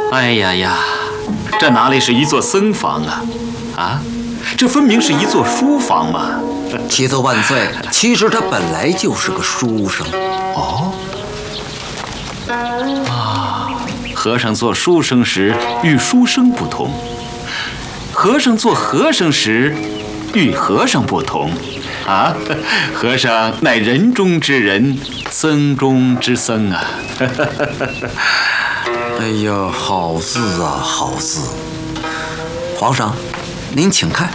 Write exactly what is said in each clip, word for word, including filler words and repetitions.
哎呀呀，这哪里是一座僧房啊？啊，这分明是一座书房嘛！ 启奏万岁，其实他本来就是个书生。 哦，啊，和尚做书生时与书生不同，和尚做和尚时与和尚不同。啊，和尚乃人中之人，僧中之僧啊！ 哎呀，好字啊，好字！皇上，您请看。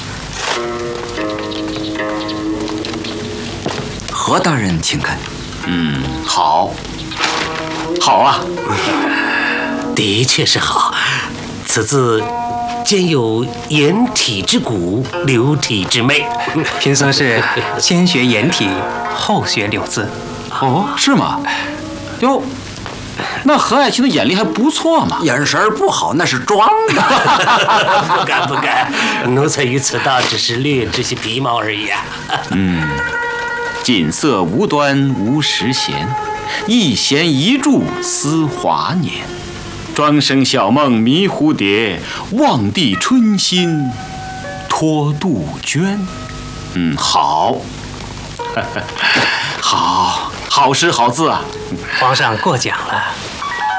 何大人，请看。 嗯，好，好啊， 的确是好。此字兼有颜体之骨，流体之美。 贫僧是先学颜体，后学柳字。 哦，是吗？哟，那何爱卿的眼力还不错嘛。 眼神不好，那是装的。 不敢不敢，奴才于此道只是略知些皮毛而已啊。 嗯，锦瑟无端无时闲，一闲一住思华年。庄生晓梦迷蝴蝶，望帝春心托杜鹃。嗯，好，好，好诗好字啊！ 皇上过奖了。